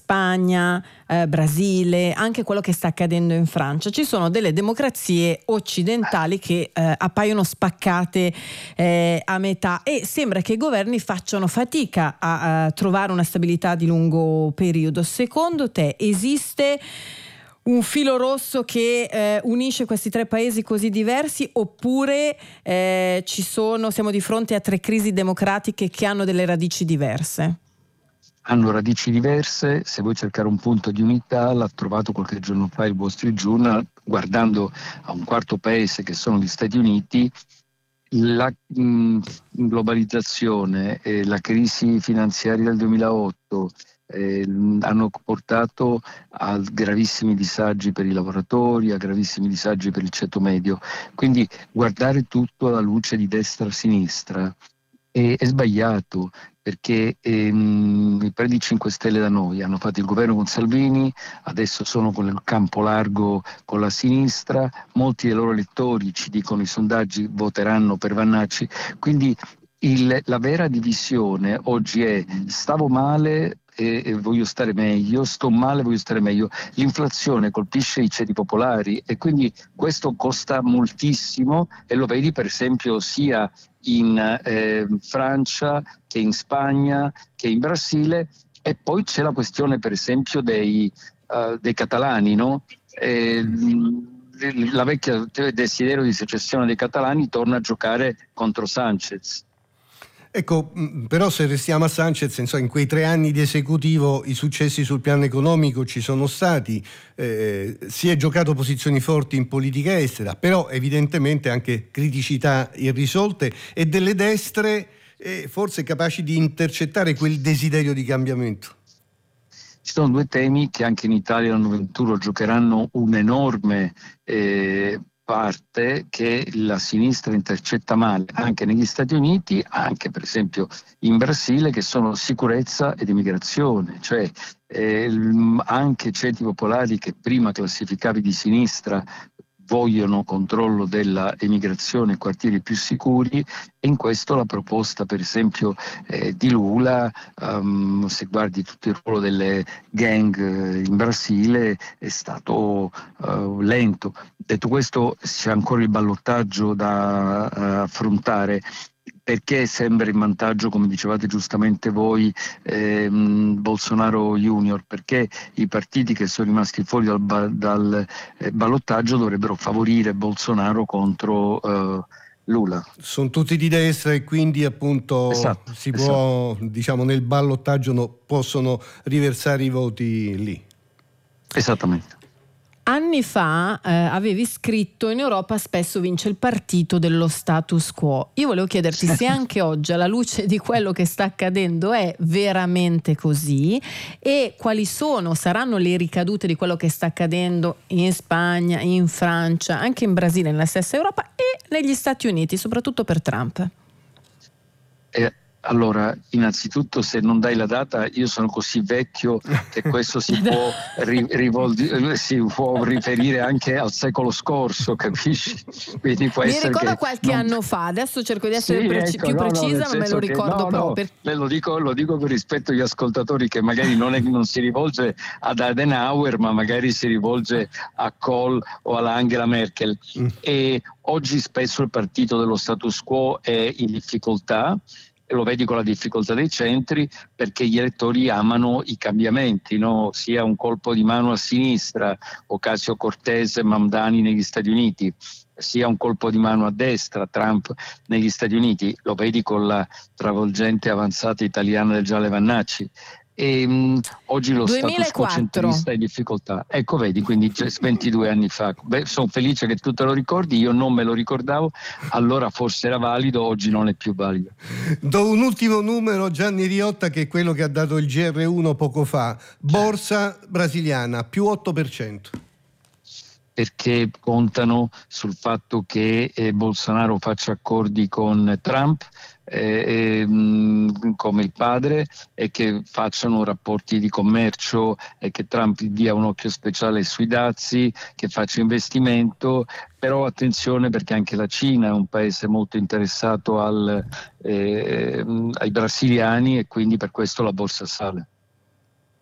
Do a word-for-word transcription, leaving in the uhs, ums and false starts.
Spagna, eh, Brasile, anche quello che sta accadendo in Francia. Ci sono delle democrazie occidentali che eh, appaiono spaccate eh, a metà, e sembra che i governi facciano fatica a, a trovare una stabilità di lungo periodo. Secondo te esiste un filo rosso che eh, unisce questi tre paesi così diversi, oppure eh, ci sono, siamo di fronte a tre crisi democratiche che hanno delle radici diverse? Hanno radici diverse. Se vuoi cercare un punto di unità, l'ha trovato qualche giorno fa il Wall Street Journal, guardando a un quarto paese che sono gli Stati Uniti. La mh, globalizzazione e la crisi finanziaria del duemilaotto eh, hanno portato a gravissimi disagi per i lavoratori, a gravissimi disagi per il ceto medio. Quindi guardare tutto alla luce di destra-sinistra è, è sbagliato, perché ehm, i partiti cinque Stelle da noi hanno fatto il governo con Salvini, adesso sono con il campo largo con la sinistra, molti dei loro elettori, ci dicono i sondaggi, voteranno per Vannacci. Quindi il, la vera divisione oggi è: stavo male e, e voglio stare meglio, sto male, voglio stare meglio. L'inflazione colpisce i ceti popolari e quindi questo costa moltissimo, e lo vedi per esempio sia in eh, Francia che in Spagna che in Brasile. E poi c'è la questione per esempio dei, uh, dei catalani, no? Eh, la vecchia desiderio di secessione dei catalani torna a giocare contro Sanchez. Ecco, però se restiamo a Sanchez, insomma, in quei tre anni di esecutivo i successi sul piano economico ci sono stati, eh, si è giocato posizioni forti in politica estera, però evidentemente anche criticità irrisolte e delle destre eh, forse capaci di intercettare quel desiderio di cambiamento. Ci sono due temi che anche in Italia l'anno ventuno giocheranno un enorme eh, parte, che la sinistra intercetta male anche negli Stati Uniti, anche per esempio in Brasile, che sono sicurezza ed immigrazione. Cioè eh, anche ceti popolari che prima classificavi di sinistra vogliono controllo della emigrazione e quartieri più sicuri, e in questo la proposta per esempio eh, di Lula, um, se guardi tutto il ruolo delle gang in Brasile, è stato uh, lento. Detto questo, c'è ancora il ballottaggio da uh, affrontare. Perché sembra in vantaggio, come dicevate giustamente voi, ehm, Bolsonaro Junior? Perché i partiti che sono rimasti fuori dal, ba- dal eh, ballottaggio dovrebbero favorire Bolsonaro contro eh, Lula. Sono tutti di destra e quindi appunto esatto, si esatto. può, diciamo, nel ballottaggio no, possono riversare i voti lì. Esattamente. Anni fa eh, avevi scritto: in Europa spesso vince il partito dello status quo. Io volevo chiederti se anche oggi, alla luce di quello che sta accadendo, è veramente così, e quali sono, saranno le ricadute di quello che sta accadendo in Spagna, in Francia, anche in Brasile, nella stessa Europa e negli Stati Uniti, soprattutto per Trump. Eh. Allora, innanzitutto, se non dai la data, io sono così vecchio che questo si può, ri- rivolgi- si può riferire anche al secolo scorso, capisci? Quindi può Mi essere ricordo che qualche non... anno fa, adesso cerco di essere sì, preci- ecco, più no, precisa, no, ma me lo ricordo che, no, proprio. No, lo dico, lo dico per rispetto agli ascoltatori, che magari non, è, non si rivolge ad Adenauer, ma magari si rivolge a Kohl o alla Angela Merkel. Mm. E oggi spesso il partito dello status quo è in difficoltà. E lo vedi con la difficoltà dei centri, perché gli elettori amano i cambiamenti, no? Sia un colpo di mano a sinistra, Ocasio-Cortez e Mamdani negli Stati Uniti, sia un colpo di mano a destra, Trump negli Stati Uniti, lo vedi con la travolgente avanzata italiana del Giale Vannacci. E, mh, oggi lo status quo centrista è in difficoltà. Ecco, vedi, quindi ventidue anni fa. Beh, sono felice che tu te lo ricordi, io non me lo ricordavo, allora forse era valido, oggi non è più valido. Do un ultimo numero, Gianni Riotta, che è quello che ha dato il G R uno poco fa. Borsa brasiliana, più otto per cento. Perché contano sul fatto che eh, Bolsonaro faccia accordi con Trump, eh, eh, come il padre, e che facciano rapporti di commercio, e che Trump dia un occhio speciale sui dazi, che faccia investimento. Però attenzione, perché anche la Cina è un paese molto interessato al, eh, ai brasiliani, e quindi per questo la borsa sale.